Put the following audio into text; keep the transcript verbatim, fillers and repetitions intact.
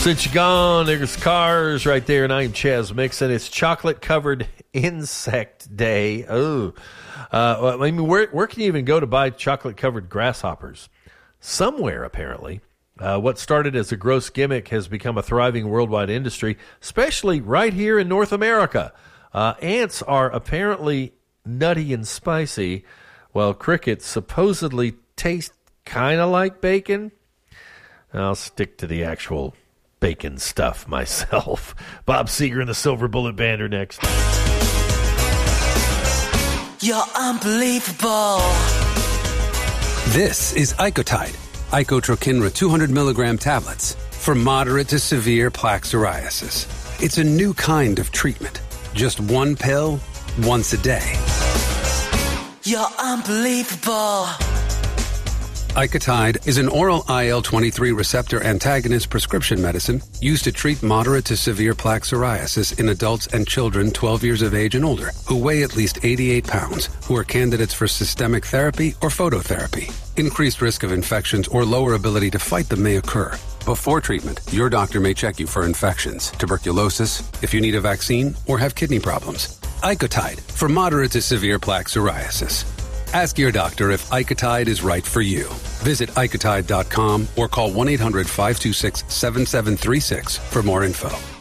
Since you're gone, there's cars right there, and I'm Chaz Mixon. It's chocolate-covered insect day. Oh, uh, I mean, where where can you even go to buy chocolate-covered grasshoppers? Somewhere, apparently. Uh, what started as a gross gimmick has become a thriving worldwide industry, especially right here in North America. Uh, ants are apparently nutty and spicy, while crickets supposedly taste kind of like bacon. I'll stick to the actual bacon stuff myself. Bob Seger and the Silver Bullet Band are next. You're unbelievable. This is Icotide, Icotrokinra two hundred milligram tablets for moderate to severe plaque psoriasis. It's a new kind of treatment. Just one pill, once a day. You're unbelievable. Icotide is an oral I L twenty-three receptor antagonist prescription medicine used to treat moderate to severe plaque psoriasis in adults and children twelve years of age and older who weigh at least eighty-eight pounds, who are candidates for systemic therapy or phototherapy. Increased risk of infections or lower ability to fight them may occur. Before treatment, your doctor may check you for infections, tuberculosis, if you need a vaccine, or have kidney problems. Icotide for moderate to severe plaque psoriasis. Ask your doctor if Icotide is right for you. Visit Icotide dot com or call one eight hundred five two six seven seven three six for more info.